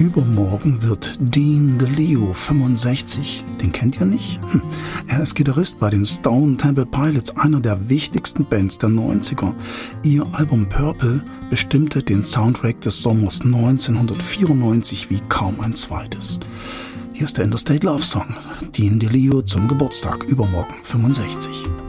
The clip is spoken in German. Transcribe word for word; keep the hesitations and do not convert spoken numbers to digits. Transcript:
Übermorgen wird Dean DeLeo fünfundsechzig. Den kennt ihr nicht? Hm. Er ist Gitarrist bei den Stone Temple Pilots, einer der wichtigsten Bands der neunziger. Ihr Album Purple bestimmte den Soundtrack des Sommers neunzehnhundertvierundneunzig wie kaum ein zweites. Hier ist der Interstate Love Song. Dean DeLeo zum Geburtstag, übermorgen fünfundsechzig.